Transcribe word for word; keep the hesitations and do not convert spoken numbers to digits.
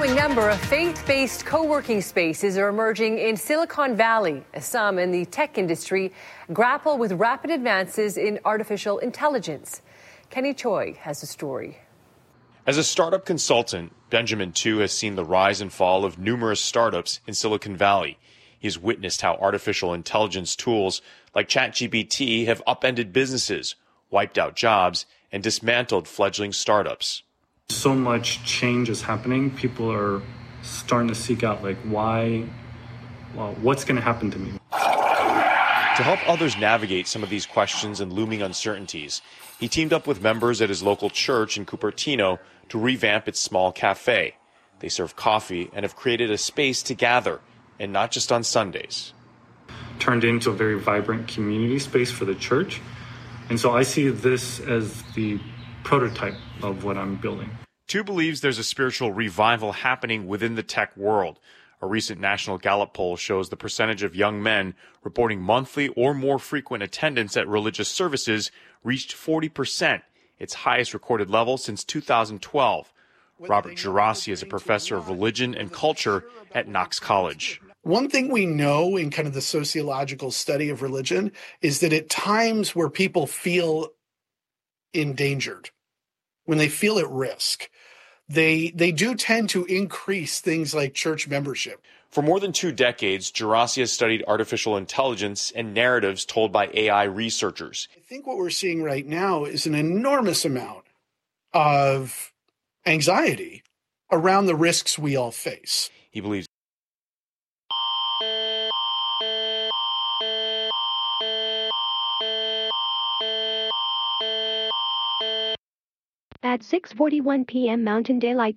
growing number of faith-based co-working spaces are emerging in Silicon Valley as some in the tech industry grapple with rapid advances in artificial intelligence. Kenny Choi has the story. As a startup consultant, Benjamin Tu has seen the rise and fall of numerous startups in Silicon Valley. He has witnessed how artificial intelligence tools like ChatGPT have upended businesses, wiped out jobs, and dismantled fledgling startups. So much change is happening. People are starting to seek out, like, why, well, what's going to happen to me? To help others navigate some of these questions and looming uncertainties, he teamed up with members at his local church in Cupertino to revamp its small cafe. They serve coffee and have created a space to gather, and not just on Sundays. Turned into a very vibrant community space for the church. And so I see this as the prototype of what I'm building. Tu believes there's a spiritual revival happening within the tech world. A recent National Gallup poll shows the percentage of young men reporting monthly or more frequent attendance at religious services reached forty percent, its highest recorded level since two thousand twelve. Robert Gerasi is a professor of religion and culture at Knox College. One thing we know in kind of the sociological study of religion is that at times where people feel endangered, when they feel at risk, they they do tend to increase things like church membership. For more than two decades, Gerasi has studied artificial intelligence and narratives told by A I researchers. I think what we're seeing right now is an enormous amount of anxiety around the risks we all face. He believes at six forty-one p m Mountain Daylight